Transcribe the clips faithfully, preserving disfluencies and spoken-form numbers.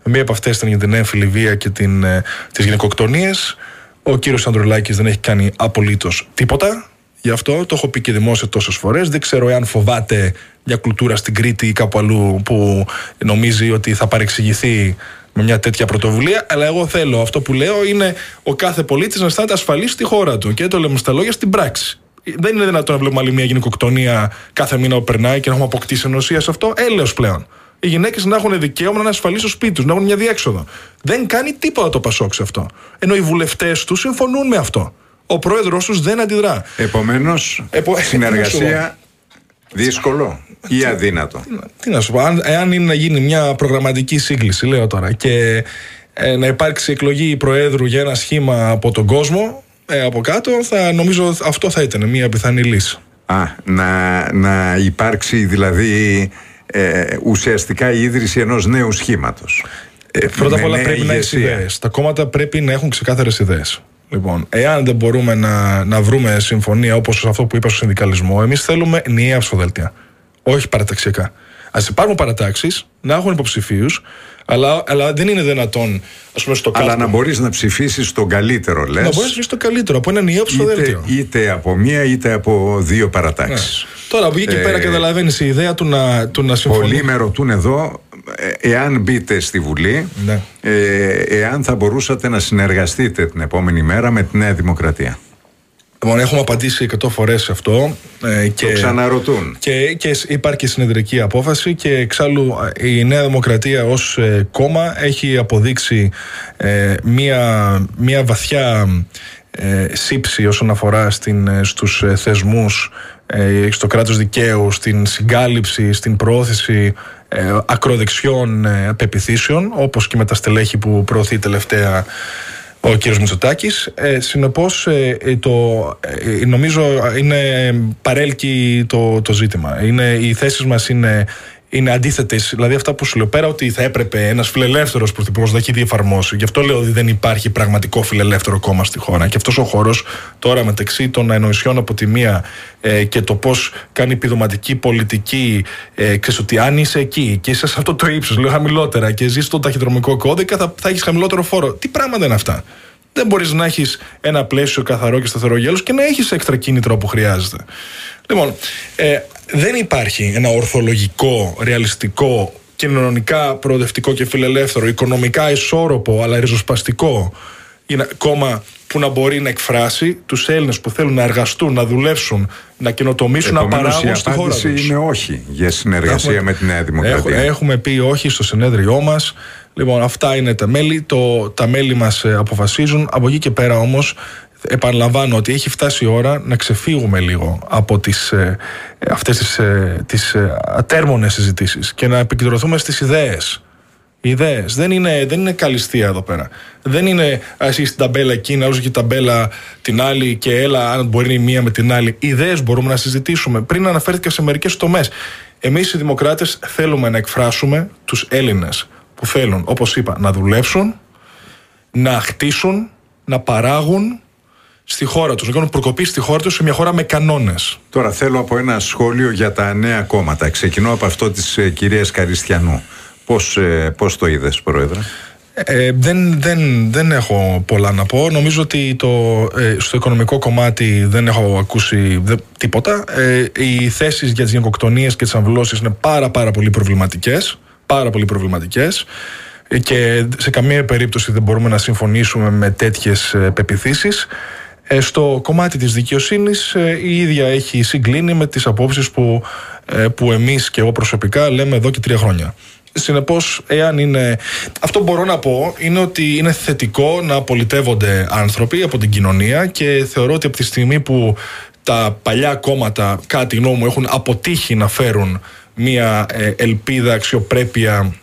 Μία από αυτές ήταν για την έμφυλη βία και την, τις γυναικοκτονίες. Ο κύριος Ανδρουλάκης δεν έχει κάνει απολύτως τίποτα γι' αυτό. Το έχω πει και δημόσια τόσες φορές. Δεν ξέρω εάν φοβάται μια κουλτούρα στην Κρήτη ή κάπου αλλού που νομίζει ότι θα παρεξηγηθεί με μια τέτοια πρωτοβουλία. Αλλά εγώ θέλω, αυτό που λέω είναι ο κάθε πολίτης να αισθάνεται ασφαλής στη χώρα του. Και το λέμε στα λόγια, στην πράξη. Δεν είναι δυνατόν να βλέπουμε άλλη μια γυναικοκτονία κάθε μήνα που περνάει και να έχουμε αποκτήσει ενωσία σε αυτό. Έλεος πλέον. Οι γυναίκες να έχουν δικαίωμα να είναι ασφαλείς στο σπίτι τους, να έχουν μια διέξοδο. Δεν κάνει τίποτα το Πασόκ σε αυτό. Ενώ οι βουλευτές του συμφωνούν με αυτό. Ο πρόεδρος τους δεν αντιδρά. Επομένως, Επο... συνεργασία δύσκολο ή αδύνατο. Τι να σου πω, αν, εάν είναι να γίνει μια προγραμματική σύγκληση, λέω τώρα, και ε, να υπάρξει εκλογή προέδρου για ένα σχήμα από τον κόσμο, ε, από κάτω, θα, νομίζω αυτό θα ήταν μια πιθανή λύση. Α, να, να υπάρξει δηλαδή ε, ουσιαστικά η ίδρυση ενός νέου σχήματος. Ε, πρώτα απ' όλα πρέπει ηγεσία. να έχει ιδέες. Τα κόμματα πρέπει να έχουν ξεκάθαρες ιδέες. Λοιπόν, εάν δεν μπορούμε να, να βρούμε συμφωνία όπως αυτό που είπα στο συνδικαλισμό, εμείς θέλουμε ενιαία ψηφοδέλτια. Όχι παραταξιακά. Ας υπάρχουν παρατάξεις, να έχουν υποψηφίους, αλλά, αλλά δεν είναι δυνατόν, ας πούμε, στο κάτω. Αλλά να μπορείς να ψηφίσεις τον καλύτερο, λες. Να μπορείς να ψηφίσεις τον καλύτερο από ένα ενιαίο ψηφοδέλτιο. Είτε, είτε από μία είτε από δύο παρατάξεις. Ναι. Τώρα από εκεί και ε, πέρα καταλαβαίνεις η ιδέα του να, του να συμφωνεί. Πολλοί με ρωτούν εδώ, εάν μπείτε στη Βουλή, ναι. ε, εάν θα μπορούσατε να συνεργαστείτε την επόμενη μέρα με τη Νέα Δημοκρατία. Λοιπόν, έχουμε απαντήσει εκατό φορές σε αυτό. Ε, και, το ξαναρωτούν. Και, και υπάρχει συνεδρική απόφαση και εξάλλου η Νέα Δημοκρατία ως ε, κόμμα έχει αποδείξει ε, μία, μία βαθιά ε, σύψη όσον αφορά στην, στους ε, θεσμούς, ε, στο κράτος δικαίου, στην συγκάλυψη, στην προώθηση ε, ακροδεξιών ε, πεποιθήσεων, όπως και με τα στελέχη που προωθεί τελευταία ο κύριος Μητσοτάκης. Ε, συνεπώς ε, το, ε, νομίζω είναι παρέλκει το, το ζήτημα. Είναι, οι θέσεις μας είναι, είναι αντίθετες. Δηλαδή αυτά που σου λέω, πέρα ότι θα έπρεπε ένας φιλελεύθερος πρωθυπουργός να έχει διεφαρμόσει. Γι' αυτό λέω ότι δεν υπάρχει πραγματικό φιλελεύθερο κόμμα στη χώρα. Και αυτός ο χώρος τώρα μεταξύ των ανοησιών από τη μία ε, και το πώς κάνει επιδοματική πολιτική, ε, ξέρεις ότι αν είσαι εκεί και είσαι σε αυτό το ύψος, λέω χαμηλότερα, και ζεις στον ταχυδρομικό κώδικα, θα, θα έχεις χαμηλότερο φόρο. Τι πράγματα είναι αυτά? Δεν μπορείς να έχεις ένα πλαίσιο καθαρό και σταθερό γέλος και να έχεις έξτρα κίνητρο που χρειάζεται. Λοιπόν, ε, δεν υπάρχει ένα ορθολογικό, ρεαλιστικό, κοινωνικά προοδευτικό και φιλελεύθερο, οικονομικά ισόρροπο αλλά ριζοσπαστικό κόμμα που να μπορεί να εκφράσει τους Έλληνες που θέλουν να εργαστούν, να δουλέψουν, να καινοτομήσουν, να παράγουν στη χώρα τους. Η απάντηση είναι όχι για συνεργασία έχουμε, με τη Νέα Δημοκρατία. Έχουμε, έχουμε πει όχι στο συνέδριό μας. Λοιπόν, αυτά είναι τα μέλη. Το, τα μέλη μας αποφασίζουν. Από εκεί και πέρα όμως, επαναλαμβάνω ότι έχει φτάσει η ώρα να ξεφύγουμε λίγο από τις, ε, αυτές τις, ε, τις ε, ατέρμονες συζητήσεις και να επικεντρωθούμε στις ιδέες. Οι ιδέες. Δεν είναι, δεν είναι καλυστία εδώ πέρα. Δεν είναι εσύ την ταμπέλα εκείνη, άλλος και την ταμπέλα την άλλη και έλα αν μπορεί η μία με την άλλη. Ιδέες μπορούμε να συζητήσουμε. Πριν αναφέρθηκα σε μερικές τομές. Εμείς οι δημοκράτες θέλουμε να εκφράσουμε τους Έλληνες που θέλουν, όπως είπα, να δουλέψουν, να χτίσουν, να παράγουν στη χώρα τους, να κάνουν προκοπή στη χώρα τους, σε μια χώρα με κανόνες. Τώρα θέλω από ένα σχόλιο για τα νέα κόμματα. Ξεκινώ από αυτό της ε, κυρίας Καριστιανού. Πώς, ε, πώς το είδες, Πρόεδρε? Ε, δεν, δεν, δεν έχω πολλά να πω. Νομίζω ότι το, ε, στο οικονομικό κομμάτι δεν έχω ακούσει δε, τίποτα. Ε, οι θέσεις για τις γενικοκτονίες και τις αμβλώσεις είναι πάρα πάρα πολύ προβληματικές. Πάρα πολύ προβληματικές. Και σε καμία περίπτωση δεν μπορούμε να συμφωνήσουμε με τέτοιες πεποιθήσεις. Ε, στο κομμάτι της δικαιοσύνης ε, η ίδια έχει συγκλίνει με τις απόψεις που, ε, που εμείς και εγώ προσωπικά λέμε εδώ και τρία χρόνια. Συνεπώς, εάν είναι... Αυτό που μπορώ να πω είναι ότι είναι θετικό να πολιτεύονται άνθρωποι από την κοινωνία και θεωρώ ότι από τη στιγμή που τα παλιά κόμματα, κάτι νόμου, έχουν αποτύχει να φέρουν μια ε, ελπίδα, αξιοπρέπεια,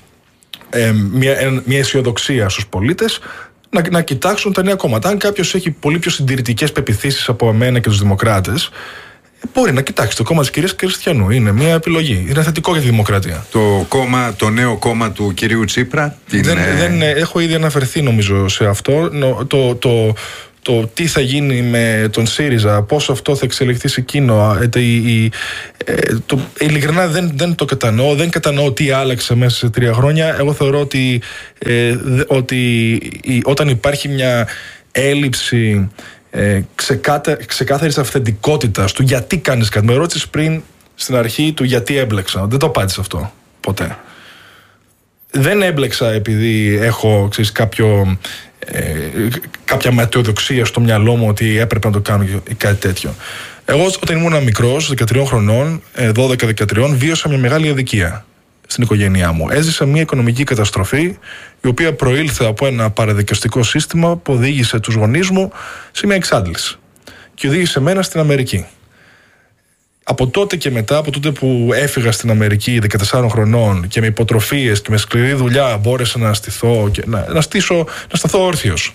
ε, μια, ε, μια αισιοδοξία στους πολίτες, να, να κοιτάξουν τα νέα κόμματα. Αν κάποιος έχει πολύ πιο συντηρητικές πεποιθήσεις από εμένα και τους δημοκράτες, μπορεί να κοιτάξει το κόμμα της κυρίας Καριστιανού. Είναι μια επιλογή. Είναι θετικό για τη δημοκρατία. Το κόμμα, το νέο κόμμα του κυρίου Τσίπρα. Δεν, είναι... δεν έχω ήδη αναφερθεί νομίζω σε αυτό. Το, το, το τι θα γίνει με τον ΣΥΡΙΖΑ, πώς αυτό θα εξελιχθεί σε εκείνο, ε, η, η, ε, το, ειλικρινά δεν, δεν το κατανοώ, δεν κατανοώ τι άλλαξε μέσα σε τρία χρόνια. Εγώ θεωρώ ότι, ε, ότι η, όταν υπάρχει μια έλλειψη ε, ξεκάτα, ξεκάθαρης αυθεντικότητας του γιατί κάνεις κάτι. Με ρώτησες πριν στην αρχή του γιατί έμπλεξα. Δεν το απάντησα αυτό ποτέ. Δεν έμπλεξα επειδή έχω, ξέρεις, κάποιο, ε, κάποια ματαιοδοξία στο μυαλό μου ότι έπρεπε να το κάνω ή κάτι τέτοιο. Εγώ όταν ήμουν μικρός, δεκατρία χρονών, δώδεκα δεκατρία, βίωσα μια μεγάλη αδικία στην οικογένειά μου. Έζησα μια οικονομική καταστροφή, η οποία προήλθε από ένα παραδικαστικό σύστημα που οδήγησε τους γονείς μου σε μια εξάντληση. Και οδήγησε εμένα στην Αμερική. Από τότε και μετά, από τότε που έφυγα στην Αμερική δεκατεσσάρων χρονών και με υποτροφίες και με σκληρή δουλειά μπόρεσα να στηθώ και να, να, στήσω, να σταθώ όρθιος.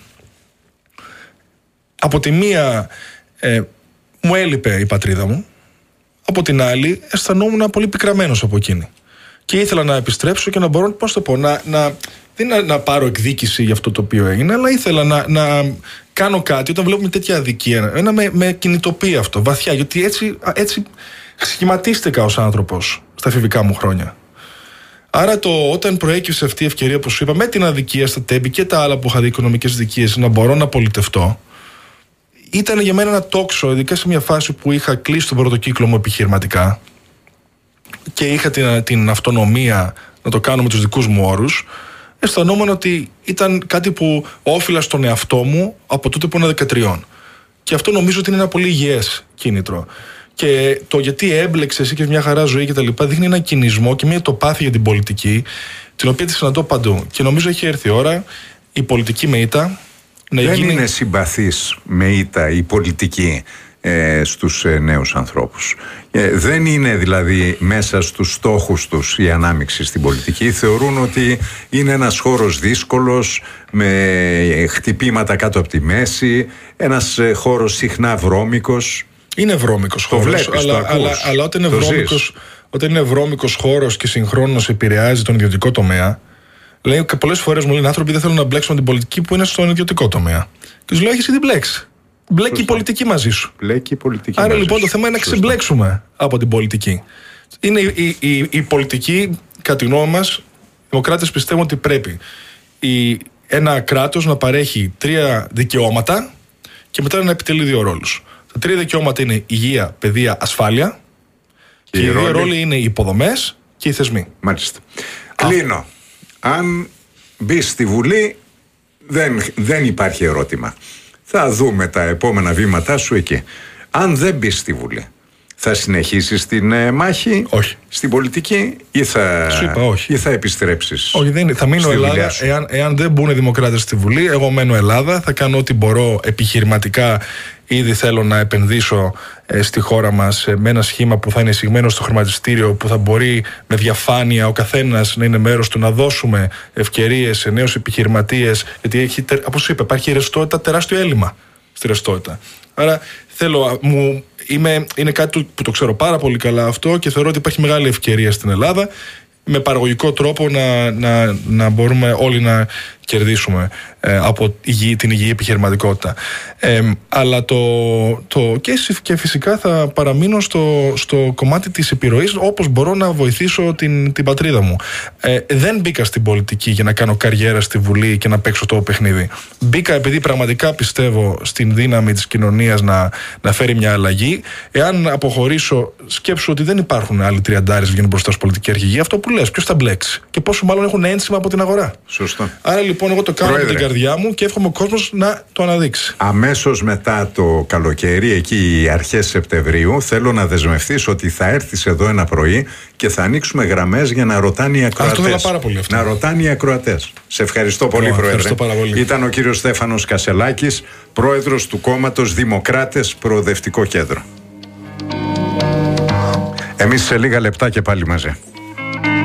Από τη μία ε, μου έλειπε η πατρίδα μου, από την άλλη αισθανόμουν πολύ πικραμένος από εκείνη. Και ήθελα να επιστρέψω και να μπορώ, πώς το πω, να, να, δεν να, να πάρω εκδίκηση για αυτό το οποίο έγινε, αλλά ήθελα να, να κάνω κάτι όταν βλέπουμε τέτοια αδικία. Ένα με, με κινητοποιεί αυτό βαθιά, γιατί έτσι, έτσι σχηματίστηκα ως άνθρωπος στα εφηβικά μου χρόνια. Άρα το, όταν προέκυψε αυτή η ευκαιρία που σου είπα, με την αδικία στα τέμπη και τα άλλα που είχα δει, οικονομικές δικίες, να μπορώ να πολιτευτώ, ήταν για μένα ένα τόξο, ειδικά σε μια φάση που είχα κλείσει τον πρώτο κύκλο μου επιχειρηματικά και είχα την, την αυτονομία να το κάνω με τους δικούς μου όρους. Αισθανόμουν ότι ήταν κάτι που όφιλα στον εαυτό μου από τότε που ήμουν δεκατρία. Και αυτό νομίζω ότι είναι ένα πολύ υγιές κίνητρο. Και το γιατί έμπλεξε εσύ και μια χαρά ζωή και τα λοιπά δείχνει έναν κινησμό και μια τοπάθεια για την πολιτική, την οποία τη συναντώ παντού. Και νομίζω έχει έρθει η ώρα η πολιτική με ήττα να Δεν γίνει... είναι συμπαθής με ήττα η πολιτική ε, στους ε, νέους ανθρώπους. Ε, δεν είναι δηλαδή μέσα στους στόχους τους η ανάμειξη στην πολιτική. Θεωρούν ότι είναι ένας χώρος δύσκολος, με χτυπήματα κάτω από τη μέση, ένας ε, χώρος συχνά βρώμικος. Είναι βρώμικος χώρος, βλέπεις, αλλά, αλλά, αλλά όταν, είναι βρώμικος, όταν είναι βρώμικος χώρος και συγχρόνως επηρεάζει τον ιδιωτικό τομέα, λέει, πολλές φορές μου λένε άνθρωποι δεν θέλουν να μπλέξουν την πολιτική που είναι στον ιδιωτικό τομέα. Και τους λέω, έχεις ήδη μπλέξει. Μπλέκει Σωστά. η πολιτική μαζί σου. Μπλέκει η πολιτική Άρα μαζί λοιπόν σου. το θέμα είναι να ξεμπλέξουμε από την πολιτική. Είναι η, η, η, η πολιτική, κατά τη γνώμη μας, οι δημοκράτες πιστεύουν ότι πρέπει η, ένα κράτος να παρέχει τρία δικαιώματα και μετά να επιτελεί δύο ρόλους. Τα τρία δικαιώματα είναι υγεία, παιδεία, ασφάλεια. Και, και οι δύο ρόλοι είναι οι υποδομές και οι θεσμοί. Μάλιστα. Κλείνω. Αν μπει στη Βουλή, δεν, δεν υπάρχει ερώτημα. Θα δούμε τα επόμενα βήματά σου εκεί. Αν δεν μπει στη Βουλή, θα συνεχίσεις την ε, μάχη όχι. στην πολιτική ή θα, είπα, όχι. ή θα επιστρέψεις? Όχι, δεν είναι. Θα μείνω Ελλάδα. Εάν, εάν δεν μπουν οι δημοκράτες στη Βουλή, εγώ μένω Ελλάδα. Θα κάνω ό,τι μπορώ επιχειρηματικά. Ήδη θέλω να επενδύσω ε, στη χώρα μας ε, με ένα σχήμα που θα είναι εισηγμένο στο χρηματιστήριο, που θα μπορεί με διαφάνεια ο καθένας να είναι μέρος του, να δώσουμε ευκαιρίες σε νέους επιχειρηματίες. Γιατί έχει, όπως είπα, υπάρχει ρευστότητα, τεράστιο έλλειμμα στη ρευστότητα. Άρα θέλω, μου, είμαι, είναι κάτι που το ξέρω πάρα πολύ καλά αυτό και θεωρώ ότι υπάρχει μεγάλη ευκαιρία στην Ελλάδα με παραγωγικό τρόπο να, να, να μπορούμε όλοι να κερδίσουμε ε, από υγιή, την υγιή επιχειρηματικότητα. Ε, αλλά το, το και, και φυσικά θα παραμείνω στο, στο κομμάτι της επιρροής όπως μπορώ να βοηθήσω την, την πατρίδα μου. Ε, δεν μπήκα στην πολιτική για να κάνω καριέρα στη Βουλή και να παίξω το παιχνίδι. Μπήκα επειδή πραγματικά πιστεύω στην δύναμη της κοινωνίας να, να φέρει μια αλλαγή. Εάν αποχωρήσω, σκέψου ότι δεν υπάρχουν άλλοι τριαντάρες που βγαίνουν μπροστά στην πολιτική αρχηγή. Αυτό που λες, ποιος θα μπλέξει και πόσο μάλλον έχουν ένσημα από την αγορά. Σωστά. Άρα λοιπόν εγώ το κάνω με την καρδιά μου και εύχομαι ο κόσμος να το αναδείξει. Αμέσως μετά το καλοκαίρι, εκεί αρχές Σεπτεμβρίου, θέλω να δεσμευτείς ότι θα έρθεις εδώ ένα πρωί και θα ανοίξουμε γραμμές για να ρωτάνε οι ακροατές. Αυτό πάρα πολύ αυτό. Να ρωτάνε οι ακροατές. Σε ευχαριστώ πολύ, Πρόεδρε. Ευχαριστώ πάρα πολύ. Ήταν ο κύριος Στέφανος Κασελάκης, πρόεδρος του κόμματος Δημοκράτες Προοδευτικό Κέντρο. Εμείς σε λίγα λεπτά και πάλι μαζί.